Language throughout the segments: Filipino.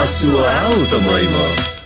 Masuau tomoy mo.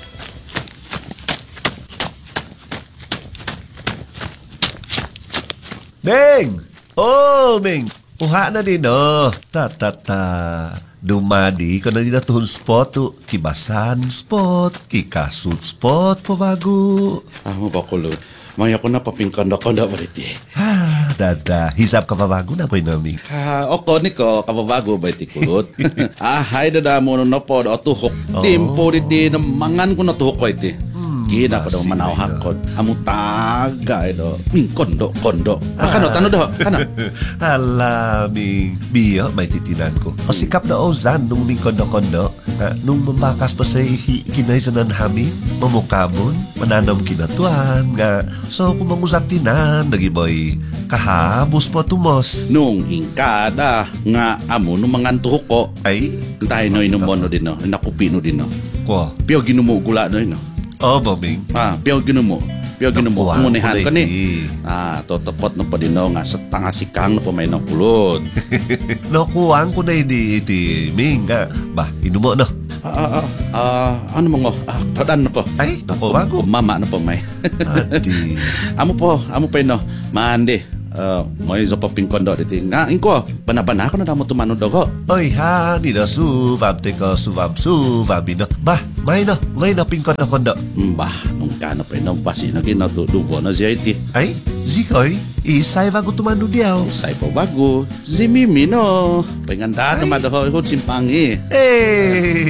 Meng! Oh, Meng! Uha na din, oh. Dumadi ka na din na tuhon spot to. Kibasan spot, kikasut spot, pavago. Amo ba kulot? Maya ko na papingkanda-kanda baliti. Hisap ka pavago na ko'y naming. Oko ni ko, kababago ba iti kulot? Hay dada mo no po, o tuhok. Timpo diti, mangan ko na tuhok ko iti. Gina ko daw manaw hakot. Amo taga, do. Ming kondo. Kano, tano do, kano? Alaming, biyo, may titinan ko. O sikap na ozan nung ming kondo-kondo. Nung mambakas pa sa kinaisanan hami, mamukabon, mananam kinatuan, nga. So, kung mangusatinan, nagiboy, kahabos po tumos. Nung ingkada, nga amo nung mangan tuhok ko, Ay, tayo no inumono din no, nakupino din no. ko. Piyo ginumo gula no no. Oh, Boming. Piyo ginumo. Nakuha Amunihan ko ka na ni. Totopot no pa din no, nga sa tanga sikang no pa may no pulot. Nakuhaan ko na iti Ming, nga. Ba, inumo no. Ano mo ngo? Tadan na po. Ay, nakuha ko. Mama na po may. Adi. Amo po no. Mandi. Mo iso pa pingkondo diti. Nga inko, banabana ko na damo tumano dogo. Oy, ha, ni na suvab te ko suvab no. Ba, may no, ngay na pingkon na kondo. Bah, nung kano pa no pasi na ginadudugo na siya iti. Ay, zikoy, isay bago tumano diyaw. Say po bago. Si Mimi no. Penganda na madahoy simpangi.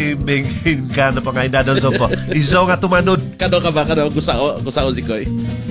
Menghin ka na pa ngay dadon so po. Iso nga tumanod. Kado ka ba? Kado kusao si Koy.